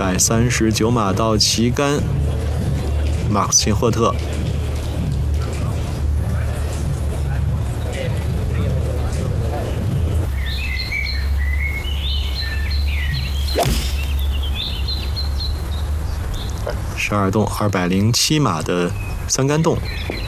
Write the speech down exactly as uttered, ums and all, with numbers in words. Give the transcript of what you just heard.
百三十九码到旗杆，马克斯钦霍特。十二洞二百零七码的三杆洞。